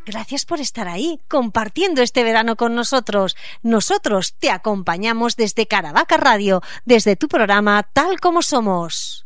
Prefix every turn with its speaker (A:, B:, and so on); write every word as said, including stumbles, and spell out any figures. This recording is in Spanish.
A: Gracias por estar ahí, compartiendo este verano con nosotros. Nosotros te acompañamos desde Caravaca Radio, desde tu programa Tal Como Somos.